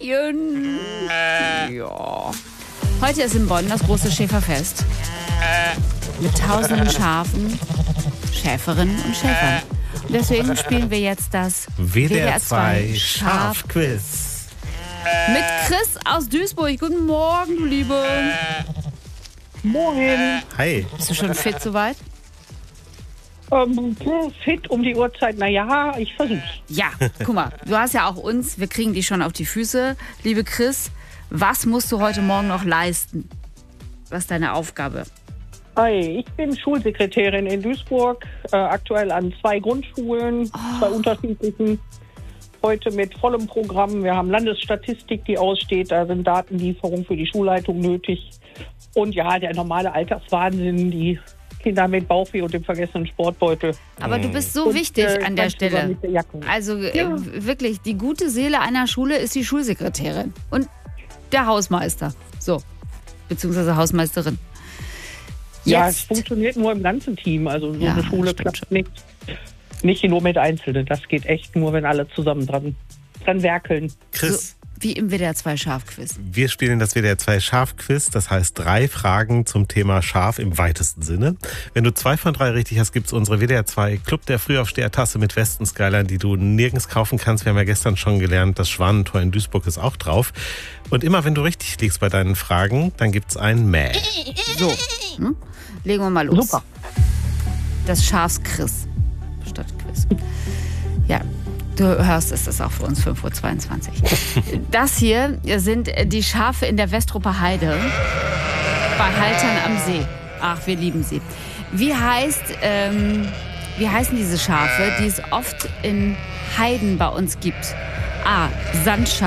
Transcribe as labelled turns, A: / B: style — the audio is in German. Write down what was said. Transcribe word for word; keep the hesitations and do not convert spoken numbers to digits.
A: Hallöchen. Ja. Heute ist in Bonn das große Schäferfest. Mit tausenden Schafen, Schäferinnen und Schäfern. Und deswegen spielen wir jetzt das
B: W D R zwei Schafquiz.
A: Mit Chris aus Duisburg. Guten Morgen, du Liebe.
C: Moin.
B: Hi.
A: Bist du schon fit soweit?
C: Ähm, fit um die Uhrzeit, naja, ich versuch's.
A: Ja, guck mal, du hast ja auch uns, wir kriegen die schon auf die Füße. Liebe Chris, was musst du heute Morgen noch leisten? Was ist deine Aufgabe?
C: Hi, ich bin Schulsekretärin in Duisburg, äh, aktuell an zwei Grundschulen,
A: Oh.
C: zwei unterschiedlichen. Heute mit vollem Programm. Wir haben Landesstatistik, die aussteht, da sind Datenlieferungen für die Schulleitung nötig. Und ja, der normale Alltagswahnsinn, die Kinder mit Bauchweh und dem vergessenen Sportbeutel.
A: Aber du bist so
C: Und,
A: wichtig
C: äh,
A: an der
C: ganz drüber
A: Stelle.
C: mit der Jacke.
A: Also äh,
C: Ja.
A: wirklich, die gute Seele einer Schule ist die Schulsekretärin und der Hausmeister. So, beziehungsweise Hausmeisterin.
C: Ja, es
A: Jetzt,
C: funktioniert nur im ganzen Team. Also so
A: Ja,
C: eine Schule
A: stimmt
C: klappt nicht, nicht nur mit Einzelnen. Das geht echt nur, wenn alle zusammen dran, dran werkeln.
A: so,
B: Chris,
A: wie im W D R zwei Schafquiz.
B: wir spielen das W D R zwei Schafquiz. Das heißt drei Fragen zum Thema Schaf im weitesten Sinne. Wenn du zwei von drei richtig hast, gibt es unsere W D R zwei Club der Frühaufsteher-Tasse mit Westen Skyline, die du nirgends kaufen kannst. Wir haben ja gestern schon gelernt, das Schwanentor in Duisburg ist auch drauf. Und immer wenn du richtig liegst bei deinen Fragen, dann gibt es ein Mäh.
A: So, hm? Legen wir mal los.
C: Super.
A: Das Schafsquiz statt Quiz. Ja, du hörst, es ist auch für uns fünf Uhr zweiundzwanzig. Das hier sind die Schafe in der Westrupper Heide bei Haltern am See. Ach, wir lieben sie. Wie heißt, ähm, wie heißen diese Schafe, die es oft in Heiden bei uns gibt? A. Sandschaf.